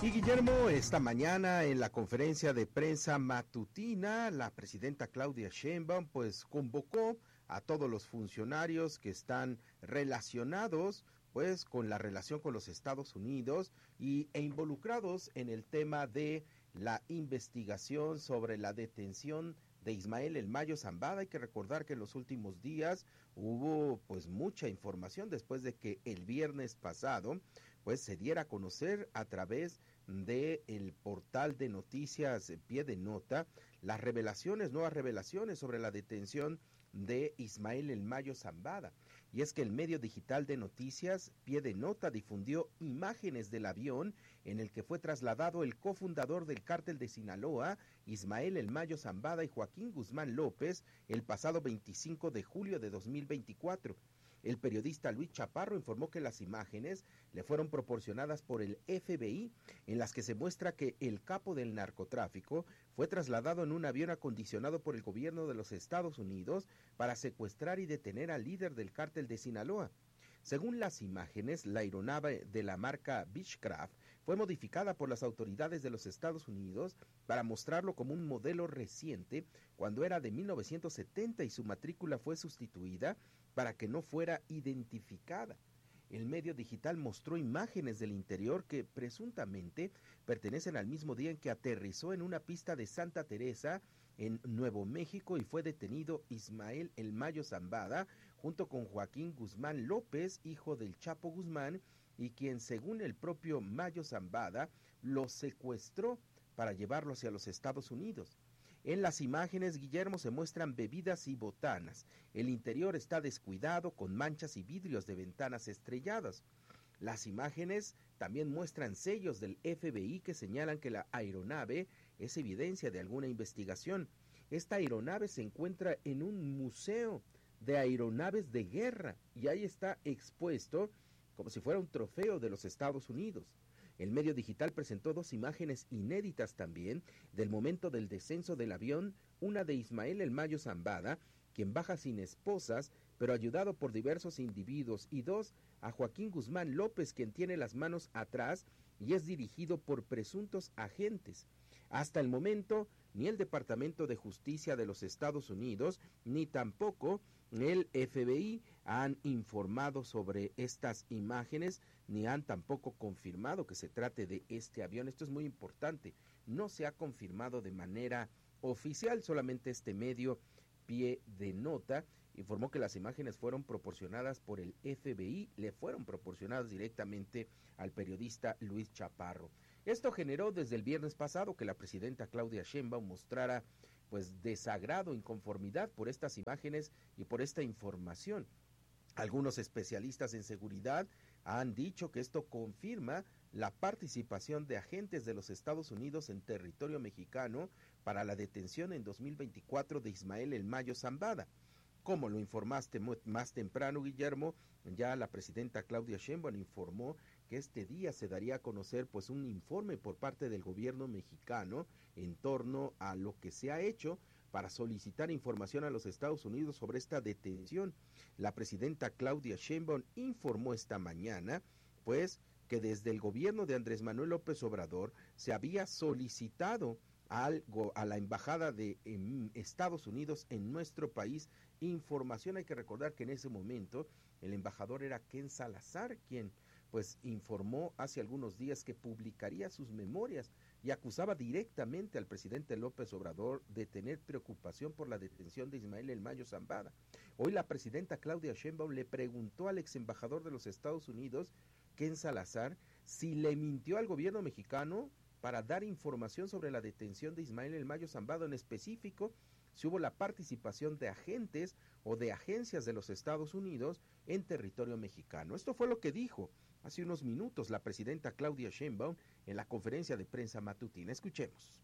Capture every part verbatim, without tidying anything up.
Y Guillermo, esta mañana en la conferencia de prensa matutina, la presidenta Claudia Sheinbaum pues convocó a todos los funcionarios que están relacionados pues con la relación con los Estados Unidos y, e involucrados en el tema de la investigación sobre la detención de Ismael El Mayo Zambada. Hay que recordar que en los últimos días hubo pues mucha información después de que el viernes pasado pues se diera a conocer a través de el portal de noticias Pie de Nota las revelaciones, nuevas revelaciones sobre la detención de Ismael El Mayo Zambada. Y es que el medio digital de noticias Pie de Nota difundió imágenes del avión en el que fue trasladado el cofundador del cártel de Sinaloa, Ismael El Mayo Zambada, y Joaquín Guzmán López el pasado veinticinco de julio de dos mil veinticuatro. El periodista Luis Chaparro informó que las imágenes le fueron proporcionadas por el F B I, en las que se muestra que el capo del narcotráfico fue trasladado en un avión acondicionado por el gobierno de los Estados Unidos para secuestrar y detener al líder del cártel de Sinaloa. Según las imágenes, la aeronave de la marca Beechcraft fue modificada por las autoridades de los Estados Unidos para mostrarlo como un modelo reciente cuando era de mil novecientos setenta y su matrícula fue sustituida para que no fuera identificada. El medio digital mostró imágenes del interior que presuntamente pertenecen al mismo día en que aterrizó en una pista de Santa Teresa en Nuevo México y fue detenido Ismael El Mayo Zambada junto con Joaquín Guzmán López, hijo del Chapo Guzmán, y quien según el propio Mayo Zambada lo secuestró para llevarlo hacia los Estados Unidos. En las imágenes, Guillermo, se muestran bebidas y botanas. El interior está descuidado con manchas y vidrios de ventanas estrelladas. Las imágenes también muestran sellos del F B I que señalan que la aeronave es evidencia de alguna investigación. Esta aeronave se encuentra en un museo de aeronaves de guerra y ahí está expuesto como si fuera un trofeo de los Estados Unidos. El medio digital presentó dos imágenes inéditas también del momento del descenso del avión, una de Ismael El Mayo Zambada, quien baja sin esposas, pero ayudado por diversos individuos, y dos, a Joaquín Guzmán López, quien tiene las manos atrás y es dirigido por presuntos agentes. Hasta el momento, ni el Departamento de Justicia de los Estados Unidos, ni tampoco el F B I han informado sobre estas imágenes, ni han tampoco confirmado que se trate de este avión. Esto es muy importante. No se ha confirmado de manera oficial, solamente este medio Pie de Nota informó que las imágenes fueron proporcionadas por el F B I, le fueron proporcionadas directamente al periodista Luis Chaparro. Esto generó desde el viernes pasado que la presidenta Claudia Sheinbaum mostrara pues desagrado, inconformidad por estas imágenes y por esta información. Algunos especialistas en seguridad han dicho que esto confirma la participación de agentes de los Estados Unidos en territorio mexicano para la detención en dos mil veinticuatro de Ismael El Mayo Zambada. Como lo informaste más temprano, Guillermo, ya la presidenta Claudia Sheinbaum informó que este día se daría a conocer pues un informe por parte del gobierno mexicano en torno a lo que se ha hecho para solicitar información a los Estados Unidos sobre esta detención. La presidenta Claudia Sheinbaum informó esta mañana pues que desde el gobierno de Andrés Manuel López Obrador se había solicitado algo a la embajada de en Estados Unidos en nuestro país información. Hay que recordar que en ese momento el embajador era Ken Salazar, quien pues informó hace algunos días que publicaría sus memorias y acusaba directamente al presidente López Obrador de tener preocupación por la detención de Ismael El Mayo Zambada. Hoy la presidenta Claudia Sheinbaum le preguntó al ex embajador de los Estados Unidos, Ken Salazar, si le mintió al gobierno mexicano para dar información sobre la detención de Ismael El Mayo Zambada, en específico si hubo la participación de agentes o de agencias de los Estados Unidos en territorio mexicano. Esto fue lo que dijo hace unos minutos la presidenta Claudia Sheinbaum en la conferencia de prensa matutina. Escuchemos.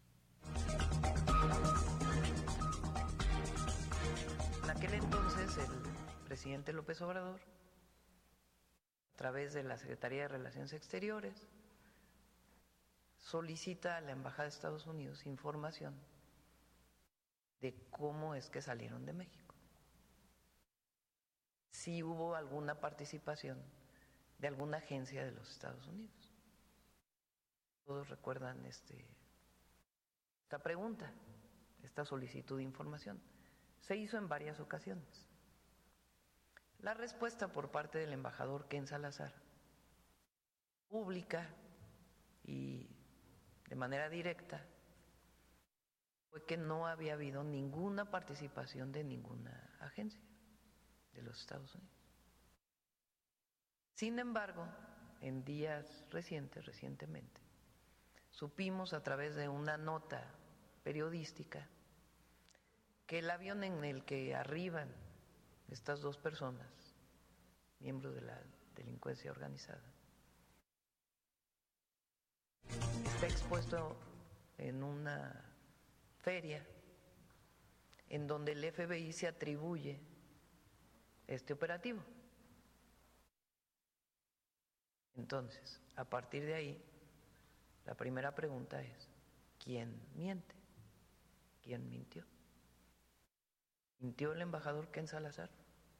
En aquel entonces el presidente López Obrador, a través de la Secretaría de Relaciones Exteriores, solicita a la Embajada de Estados Unidos información de cómo es que salieron de México. Si hubo alguna participación de alguna agencia de los Estados Unidos. Todos recuerdan este, esta pregunta, esta solicitud de información. Se hizo en varias ocasiones. La respuesta por parte del embajador Ken Salazar, pública y de manera directa, fue que no había habido ninguna participación de ninguna agencia de los Estados Unidos. Sin embargo, en días recientes, recientemente, supimos a través de una nota periodística que el avión en el que arriban estas dos personas, miembros de la delincuencia organizada, está expuesto en una feria en donde el F B I se atribuye este operativo. Entonces, a partir de ahí, la primera pregunta es, ¿quién miente? ¿Quién mintió? ¿Mintió el embajador Ken Salazar?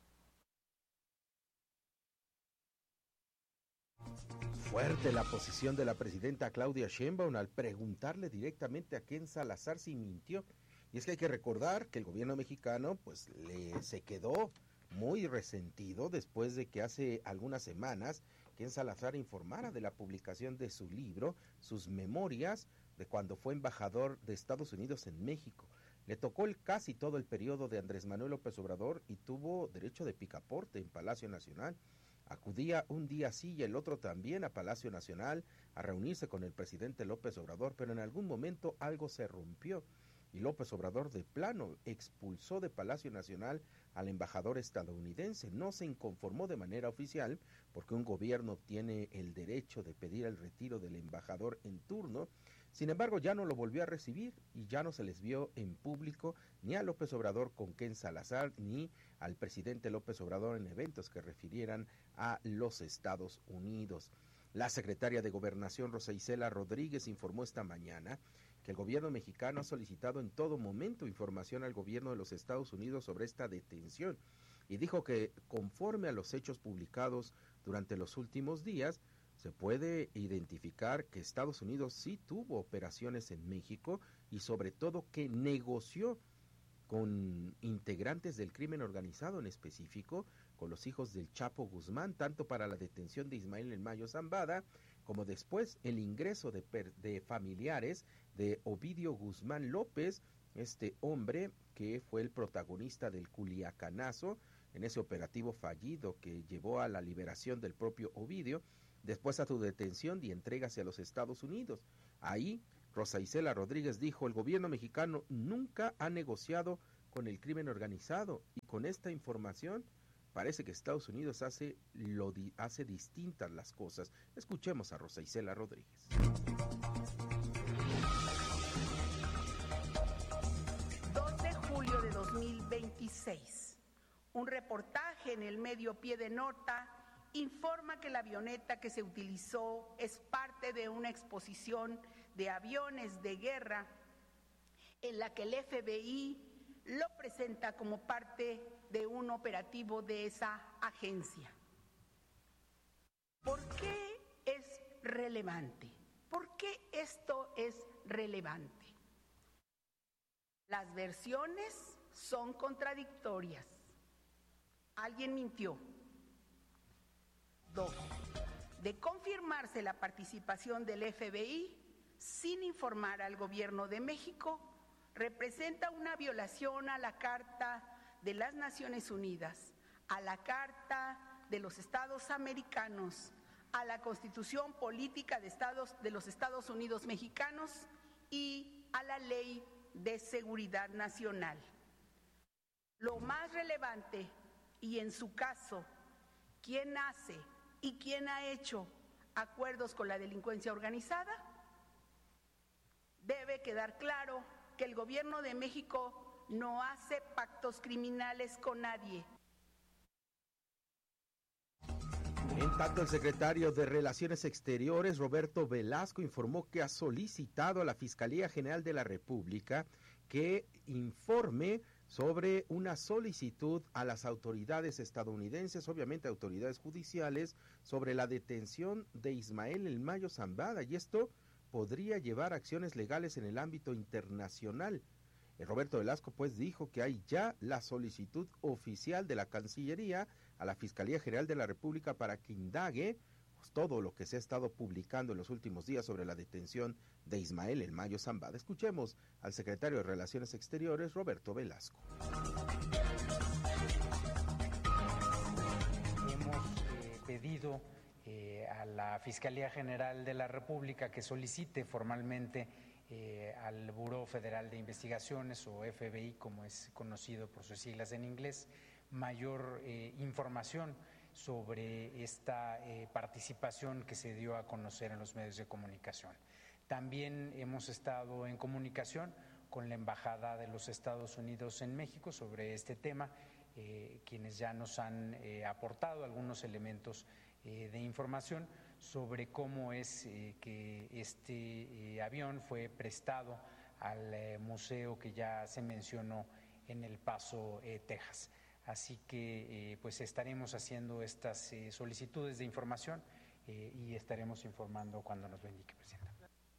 Fuerte la posición de la presidenta Claudia Sheinbaum al preguntarle directamente a Ken Salazar si mintió. Y es que hay que recordar que el gobierno mexicano pues le se quedó muy resentido después de que hace algunas semanas Ken Salazar informara de la publicación de su libro, sus memorias de cuando fue embajador de Estados Unidos en México. Le tocó el casi todo el periodo de Andrés Manuel López Obrador y tuvo derecho de picaporte en Palacio Nacional. Acudía un día sí y el otro también a Palacio Nacional a reunirse con el presidente López Obrador, pero en algún momento algo se rompió y López Obrador de plano expulsó de Palacio Nacional al embajador estadounidense. No se inconformó de manera oficial porque un gobierno tiene el derecho de pedir el retiro del embajador en turno. Sin embargo, ya no lo volvió a recibir y ya no se les vio en público ni a López Obrador con Ken Salazar ni al presidente López Obrador en eventos que refirieran a los Estados Unidos. La secretaria de Gobernación, Rosa Isela Rodríguez, informó esta mañana que el gobierno mexicano ha solicitado en todo momento información al gobierno de los Estados Unidos sobre esta detención y dijo que conforme a los hechos publicados durante los últimos días, se puede identificar que Estados Unidos sí tuvo operaciones en México y sobre todo que negoció con integrantes del crimen organizado, en específico con los hijos del Chapo Guzmán, tanto para la detención de Ismael El Mayo Zambada, como después el ingreso de, per, de familiares de Ovidio Guzmán López, este hombre que fue el protagonista del Culiacanazo, en ese operativo fallido que llevó a la liberación del propio Ovidio, después a su detención y entrega hacia los Estados Unidos. Ahí, Rosa Isela Rodríguez dijo, el gobierno mexicano nunca ha negociado con el crimen organizado y con esta información parece que Estados Unidos hace, lo di, hace distintas las cosas. Escuchemos a Rosa Isela Rodríguez. dos de julio de dos mil veintiséis. Un reportaje en el medio Pie de Nota informa que la avioneta que se utilizó es parte de una exposición de aviones de guerra en la que el F B I lo presenta como parte de un operativo de esa agencia. ¿Por qué es relevante? ¿Por qué esto es relevante? Las versiones son contradictorias. Alguien mintió. Dos, de confirmarse la participación del F B I sin informar al gobierno de México, representa una violación a la Carta de las Naciones Unidas, a la Carta de los Estados Americanos, a la Constitución Política de, Estados, de los Estados Unidos Mexicanos y a la Ley de Seguridad Nacional. Lo más relevante, y en su caso, ¿quién hace y quién ha hecho acuerdos con la delincuencia organizada? Debe quedar claro que el gobierno de México no hace pactos criminales con nadie. En tanto, el secretario de Relaciones Exteriores, Roberto Velasco, informó que ha solicitado a la Fiscalía General de la República que informe sobre una solicitud a las autoridades estadounidenses, obviamente autoridades judiciales, sobre la detención de Ismael El Mayo Zambada, y esto podría llevar acciones legales en el ámbito internacional. Eh, Roberto Velasco pues dijo que hay ya la solicitud oficial de la Cancillería a la Fiscalía General de la República para que indague pues, todo lo que se ha estado publicando en los últimos días sobre la detención de Ismael El Mayo Zambada. Escuchemos al secretario de Relaciones Exteriores, Roberto Velasco. Hemos eh, pedido eh, a la Fiscalía General de la República que solicite formalmente eh, al Buró Federal de Investigaciones, o F B I como es conocido por sus siglas en inglés, mayor eh, información sobre esta eh, participación que se dio a conocer en los medios de comunicación. También hemos estado en comunicación con la Embajada de los Estados Unidos en México sobre este tema, eh, quienes ya nos han eh, aportado algunos elementos eh, de información sobre cómo es eh, que este eh, avión fue prestado al eh, museo que ya se mencionó en El Paso, eh, Texas. Así que eh, pues estaremos haciendo estas eh, solicitudes de información eh, y estaremos informando cuando nos lo indique, Presidenta.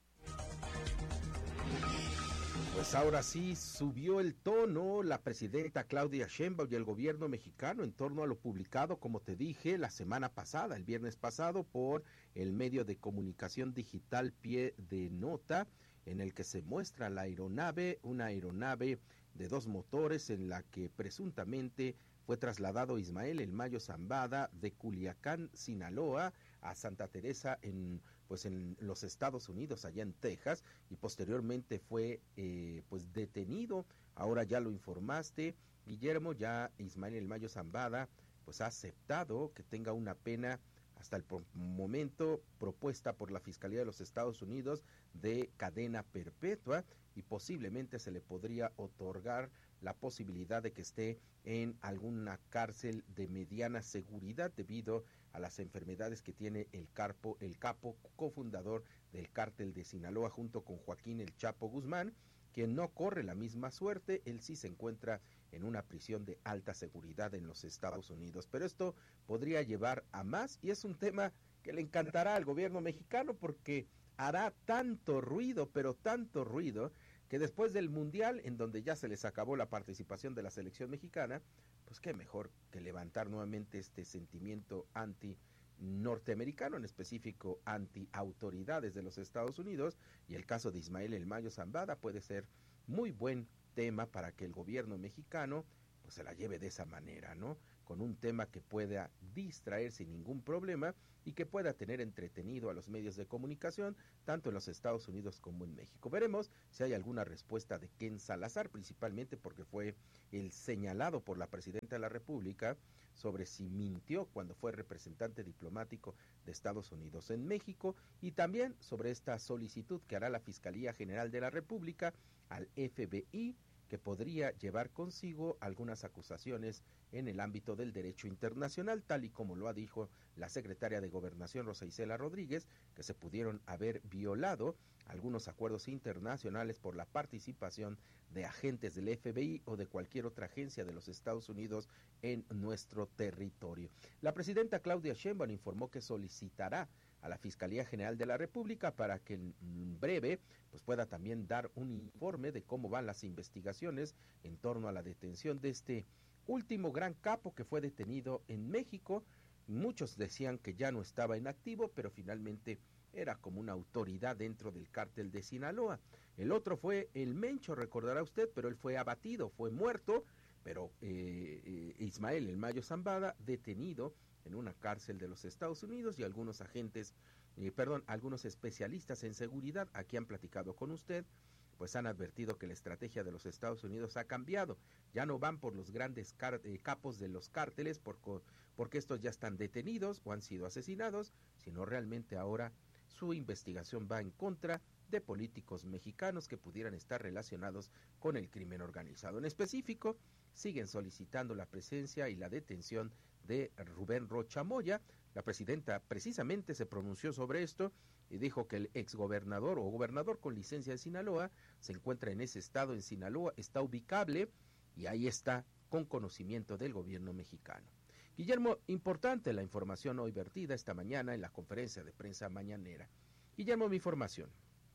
Pues ahora sí subió el tono la presidenta Claudia Sheinbaum y el gobierno mexicano en torno a lo publicado, como te dije, la semana pasada, el viernes pasado, por el medio de comunicación digital Pie de Nota, en el que se muestra la aeronave, una aeronave de dos motores en la que presuntamente fue trasladado Ismael El Mayo Zambada de Culiacán, Sinaloa, a Santa Teresa en pues en los Estados Unidos, allá en Texas, y posteriormente fue eh, pues detenido. Ahora ya lo informaste, Guillermo, ya Ismael El Mayo Zambada pues ha aceptado que tenga una pena hasta el momento propuesta por la Fiscalía de los Estados Unidos de cadena perpetua, y posiblemente se le podría otorgar la posibilidad de que esté en alguna cárcel de mediana seguridad debido a las enfermedades que tiene el capo, el capo cofundador del cártel de Sinaloa junto con Joaquín El Chapo Guzmán, quien no corre la misma suerte. Él sí se encuentra en una prisión de alta seguridad en los Estados Unidos, pero esto podría llevar a más, y es un tema que le encantará al gobierno mexicano porque hará tanto ruido, pero tanto ruido, que después del Mundial, en donde ya se les acabó la participación de la selección mexicana, pues qué mejor que levantar nuevamente este sentimiento anti-norteamericano, en específico anti-autoridades de los Estados Unidos, y el caso de Ismael El Mayo Zambada puede ser muy buen tema para que el gobierno mexicano pues se la lleve de esa manera, ¿no? Con un tema que pueda distraer sin ningún problema y que pueda tener entretenido a los medios de comunicación, tanto en los Estados Unidos como en México. Veremos si hay alguna respuesta de Ken Salazar, principalmente porque fue el señalado por la presidenta de la República sobre si mintió cuando fue representante diplomático de Estados Unidos en México, y también sobre esta solicitud que hará la Fiscalía General de la República al F B I, que podría llevar consigo algunas acusaciones en el ámbito del derecho internacional, tal y como lo ha dicho la secretaria de Gobernación Rosa Isela Rodríguez, que se pudieron haber violado algunos acuerdos internacionales por la participación de agentes del F B I o de cualquier otra agencia de los Estados Unidos en nuestro territorio. La presidenta Claudia Sheinbaum informó que solicitará a la Fiscalía General de la República para que en breve pues pueda también dar un informe de cómo van las investigaciones en torno a la detención de este último gran capo que fue detenido en México. Muchos decían que ya no estaba en activo, pero finalmente era como una autoridad dentro del cártel de Sinaloa. El otro fue el Mencho, recordará usted, pero él fue abatido, fue muerto, pero eh, eh, Ismael El Mayo Zambada detenido en una cárcel de los Estados Unidos, y algunos agentes, eh, perdón, algunos especialistas en seguridad, aquí han platicado con usted, pues han advertido que la estrategia de los Estados Unidos ha cambiado. Ya no van por los grandes car- eh, capos de los cárteles por, porque estos ya están detenidos o han sido asesinados, sino realmente ahora su investigación va en contra de políticos mexicanos que pudieran estar relacionados con el crimen organizado. En específico, siguen solicitando la presencia y la detención de Rubén Rocha Moya. La presidenta precisamente se pronunció sobre esto y dijo que el exgobernador o gobernador con licencia de Sinaloa se encuentra en ese estado, en Sinaloa, está ubicable y ahí está con conocimiento del gobierno mexicano. Guillermo, importante la información hoy vertida esta mañana en la conferencia de prensa mañanera. Guillermo, mi información.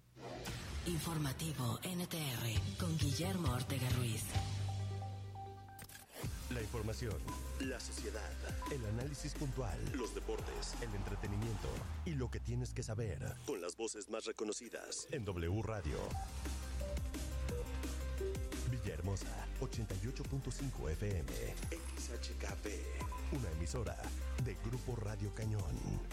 Informativo N T R con Guillermo Ortega Ruiz. La información, la sociedad, el análisis puntual, los deportes, el entretenimiento y lo que tienes que saber con las voces más reconocidas en W Radio. Villahermosa, ochenta y ocho punto cinco F M, X H K P, una emisora de Grupo Radio Cañón.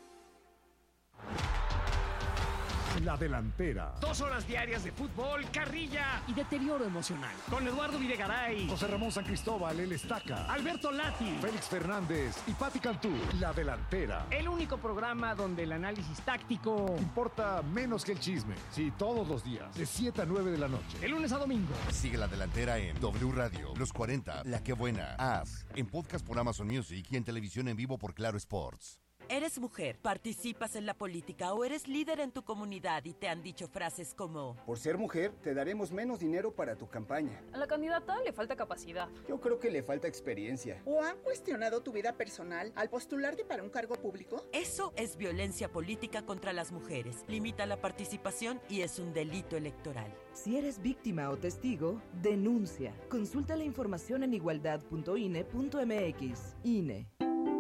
La Delantera. Dos horas diarias de fútbol, carrilla y deterioro emocional. Con Eduardo Videgaray, José Ramón San Cristóbal, El Estaca, Alberto Lati, Félix Fernández y Pati Cantú. La Delantera. El único programa donde el análisis táctico importa menos que el chisme. Sí, todos los días, de siete a nueve de la noche. De lunes a domingo. Sigue La Delantera en W Radio, Los cuarenta, La Que Buena, As, en podcast por Amazon Music y en televisión en vivo por Claro Sports. ¿Eres mujer, participas en la política o eres líder en tu comunidad y te han dicho frases como: por ser mujer, te daremos menos dinero para tu campaña? A la candidata le falta capacidad. Yo creo que le falta experiencia. ¿O han cuestionado tu vida personal al postularte para un cargo público? Eso es violencia política contra las mujeres. Limita la participación y es un delito electoral. Si eres víctima o testigo, denuncia. Consulta la información en igualdad punto I N E punto M X. I N E.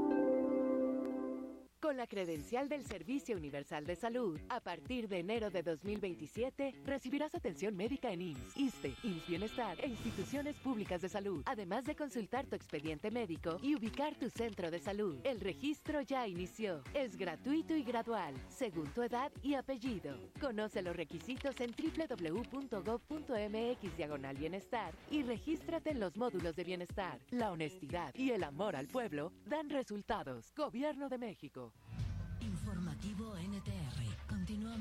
Con la credencial del Servicio Universal de Salud, a partir de enero de dos mil veintisiete, recibirás atención médica en I M S S, ISSSTE, I M S S Bienestar e instituciones públicas de salud, además de consultar tu expediente médico y ubicar tu centro de salud. El registro ya inició. Es gratuito y gradual, según tu edad y apellido. Conoce los requisitos en doble u doble u doble u punto gob punto M X diagonal bienestar y regístrate en los módulos de bienestar. La honestidad y el amor al pueblo dan resultados. Gobierno de México. Informativo N T R. Continuamos.